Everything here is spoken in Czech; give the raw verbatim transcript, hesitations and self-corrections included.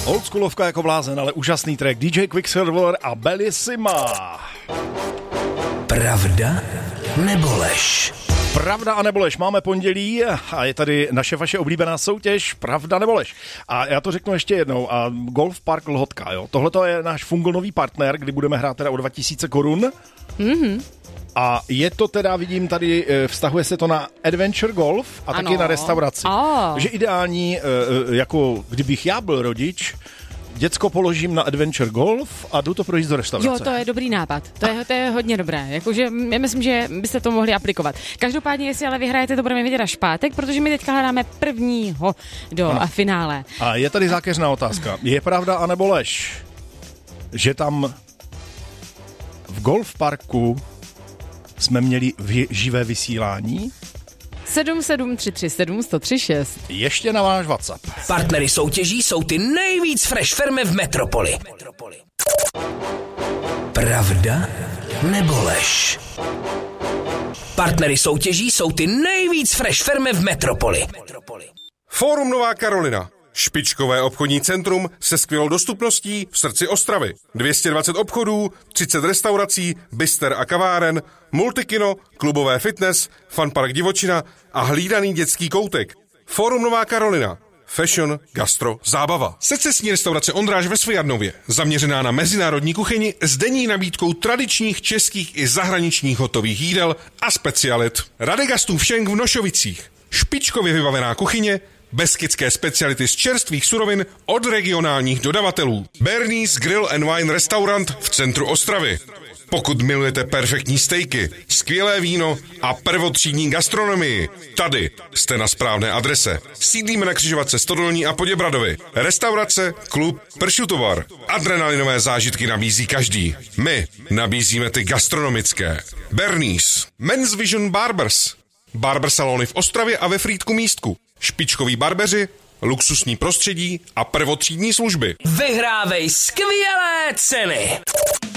Oldschoolovka jako blázen, ale úžasný track. D J Quicksilver a Bellissima. Pravda nebo lež? Pravda a nebo lež. Máme pondělí a je tady naše vaše oblíbená soutěž Pravda nebo lež. A já to řeknu ještě jednou. A Golf Park Lhotka, jo. Tohle je náš funglnový partner, kdy budeme hrát teda o dva tisíce korun. Mhm. A je to teda, vidím tady, vztahuje se to na Adventure Golf a ano. taky na restauraci. Oh. Takže ideální, jako kdybych já byl rodič, děcko položím na Adventure Golf a jdu to projít do restaurace. Jo, to je dobrý nápad. To je, to je hodně dobré. Jakože já myslím, že byste to mohli aplikovat. Každopádně, jestli ale vyhrajete, to budeme vědět až pátek, protože my teďka hledáme prvního do ano. finále. A je tady zákeřná otázka. Je pravda anebo lež, že tam v Golf Parku jsme měli v živé vysílání? sedm sedm tři tři sedm jedna nula tři šest. Ještě na váš WhatsApp. Partnery soutěží jsou ty nejvíc fresh firmy v metropoli. Pravda nebo lež? Partnery soutěží jsou ty nejvíc fresh firmy v metropoli. Fórum Nová Karolina. Špičkové obchodní centrum se skvělou dostupností v srdci Ostravy. dvě stě dvacet obchodů, třicet restaurací, bister a kaváren, multikino, klubové fitness, funpark divočina a hlídaný dětský koutek. Fórum Nová Karolina. Fashion, gastro, zábava. Secesní restaurace Ondráž ve Svojadnově, zaměřená na mezinárodní kuchyni s denní nabídkou tradičních českých i zahraničních hotových jídel a specialit. Radegastův šenk v Nošovicích. Špičkově vybavená kuchyně, beskydské speciality z čerstvých surovin od regionálních dodavatelů. Bernie's Grill and Wine Restaurant v centru Ostravy. Pokud milujete perfektní stejky, skvělé víno a prvotřídní gastronomii, tady jste na správné adrese. Sídlíme na křižovatce Stodolní a Poděbradovi. Restaurace, klub, pršutovar. Adrenalinové zážitky nabízí každý. My nabízíme ty gastronomické. Bernie's. Men's Vision Barbers. Barber salony v Ostravě a ve Frýdku Místku. Špičkoví barbeři, luxusní prostředí a prvotřídní služby. Vyhrávej skvělé ceny!